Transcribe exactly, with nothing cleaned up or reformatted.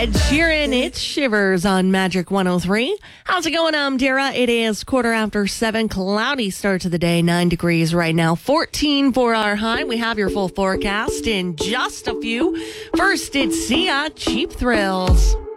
Ed Sheeran, it's Shivers on Magic one oh three. How's it going? I'm Dara. It is quarter after seven. Cloudy start to the day. Nine degrees right now. fourteen for our high. We have your full forecast in just a few. First, it's Sia, Cheap Thrills.